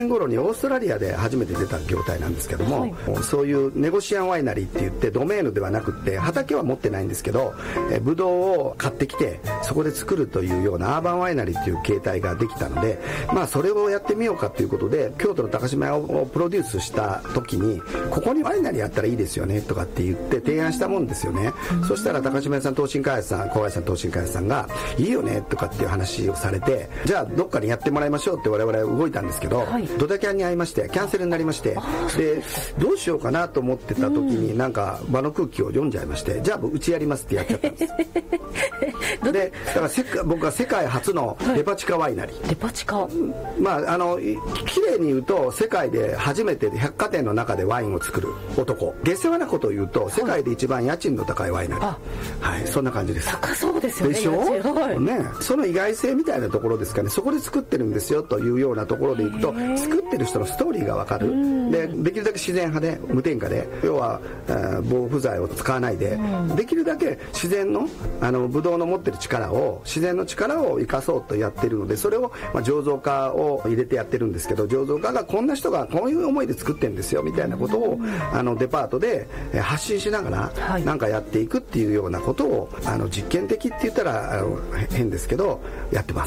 頃にオーストラリアで初めて出た業態なんですけども、はい、そういうネゴシアンワイナリーって言ってドメーヌではなくって畑は持ってないんですけど、ブドウを買ってきてそこで作るというようなアーバンワイナリーっていう形態ができたので、それをやってみようかということで京都の高島屋をプロデュースした時にここにワイナリーやったらいいですよねとかって言って提案したもんですよね。そしたら高島屋さん、東進開発さん、小林さん、東進開発さんがいいよねとかっていう話をされて、じゃあどっかにやってもらいましょうって我々は動いたんですけど、はい、ドタキャンに会いましてキャンセルになりまして、でどうしようかなと思ってた時になんか場の空気を読んじゃいまして、じゃあうちやりますってやっちゃったんですでだから僕は世界初のデパ地下ワイナリー、 デパ地下、 綺麗に言うと世界で初めて百貨店の中でワインを作る男、下世話なことを言うと世界で一番家賃の高いワイナリー、はい、そんな感じです。 高そうですよね。 でしょ、ね、その意外性みたいなところですかね。そこで作ってるんですよというようなところでいくと作ってる人のストーリーが分かる。できるだけ自然派で無添加で、要は防腐剤を使わないで、できるだけ自然のブドウの持ってる力を、自然の力を生かそうとやってるので、それを醸造家を入れてやってるんですけど、醸造家がこんな人がこういう思いで作ってるんですよみたいなことをデパートで発信しながらなんかやっていくっていうようなことを実験的って言ったら変ですけどやってます。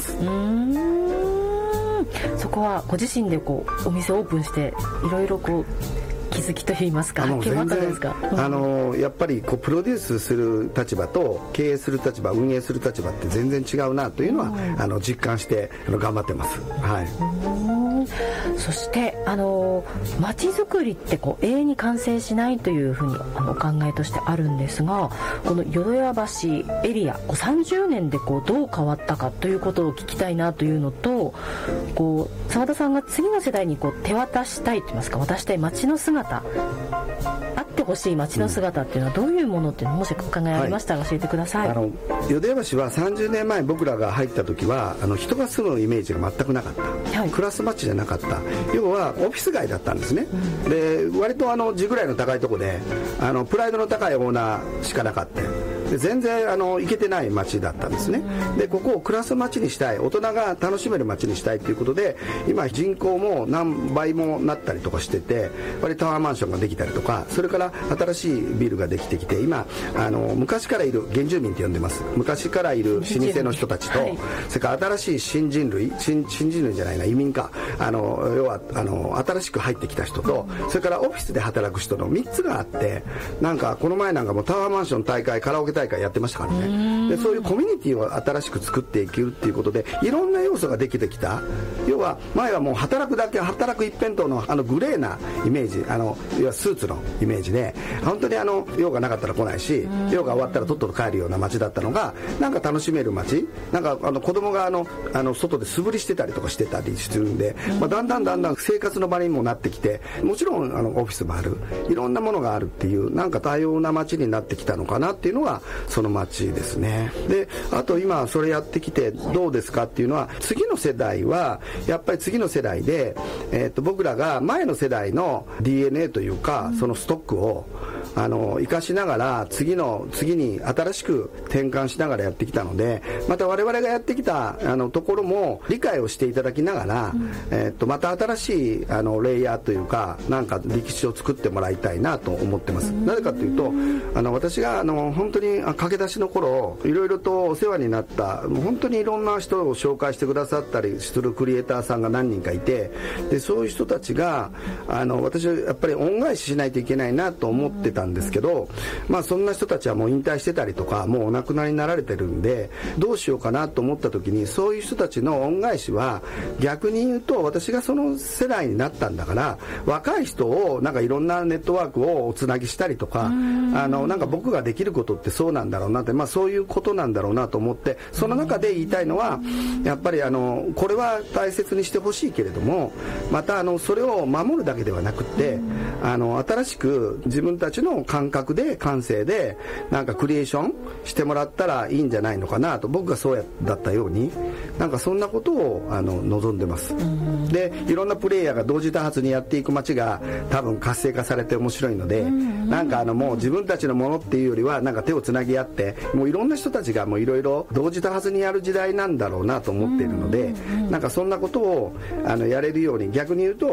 そこはご自身でお店をオープンしていろいろ気づきといいますか、発見はあったんですか？ やっぱりプロデュースする立場と経営する立場、運営する立場って全然違うなというのは実感して頑張ってます。はい。 そして街づくりって永遠に完成しないというふうにお考えとしてあるんですが、この淀屋橋エリア30年でどう変わったかということを聞きたいなというのと、澤田さんが次の世代に手渡したいといいますか、渡したい街の姿、あってほしい街の姿っていうのはどういうものっていうのもし伺いありましたら教えてください。 淀屋橋は30年前僕らが入った時は人が住むイメージが全くなかった、はい、クラスマッチじゃなかった。要はオフィス街だったんですね、で割と地ぐらいの高いとこでプライドの高いオーナーしかなかった。で全然行けてない街だったんですね。でここをクラス街にしたい、大人が楽しめる街にしたいということで、今人口も何倍もなったりとかしてて、割とタワーマンションができたりとか、それから新しいビルができてきて、今昔からいる原住民って呼んでます、昔からいる老舗の人たちと、はい、それから新しい新人類じゃないな、移民か、要は新しく入ってきた人と、それからオフィスで働く人の3つがあって、なんかこの前なんかもタワーマンション大会、カラオケ大会やってましたからね。でそういうコミュニティを新しく作っていくっていうことでいろんな要素ができてきた。要は前はもう働く一辺倒のグレーなイメージ、要はスーツのイメージで、本当に用がなかったら来ないし、用が終わったらとっとと帰るような街だったのが、なんか楽しめる街、なんか子供が外で素振りしてたりとかしてたりするんで、だんだん生活の場にもなってきて、もちろんオフィスもある、いろんなものがあるっていう、なんか多様な街になってきたのかなっていうのがその街ですね。であと今それやってきてどうですかっていうのは、次の世代はやっぱり次の世代で、僕らが前の世代の DNA というか、そのストックを生かしながら次に新しく転換しながらやってきたので、また我々がやってきたところも理解をしていただきながら、また新しいレイヤーというか、なんか歴史を作ってもらいたいなと思ってます。なぜかというと私が本当に駆け出しの頃いろいろとお世話になった本当にいろんな人を紹介してくださったりするクリエイターさんが何人かいて、でそういう人たちが私はやっぱり恩返ししないといけないなと思ってたんですけど、そんな人たちはもう引退してたりとかもうお亡くなりになられてるんで、どうしようかなと思った時に、そういう人たちの恩返しは逆に言うと、私がその世代になったんだから若い人をなんかいろんなネットワークをおつなぎしたりとか、なんか僕ができることってそうなんだろうなって、そういうことなんだろうなと思って、その中で言いたいのはやっぱりこれは大切にしてほしいけれども、またそれを守るだけではなくって新しく自分たちの感覚で感性でなんかクリエーションしてもらったらいいんじゃないのかなと、僕がそうだったようになんかそんなことを望んでます。でいろんなプレイヤーが同時多発にやっていく街が多分活性化されて面白いので、なんかもう自分たちのものっていうよりはなんか手をつなぎ合って、もういろんな人たちがもういろいろ同時多発にやる時代なんだろうなと思っているので、なんかそんなことをやれるように、逆に言うと